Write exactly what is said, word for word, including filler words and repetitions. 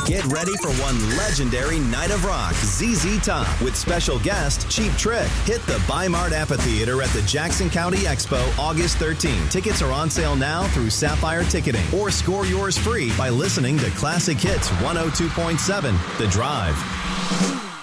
Get ready for one legendary night of rock, Z Z Top, with special guest Cheap Trick. Hit the Bi-Mart Amphitheater at the Jackson County Expo August thirteenth. Tickets are on sale now through Sapphire Ticketing, or score yours free by listening to Classic Hits one oh two point seven, The Drive.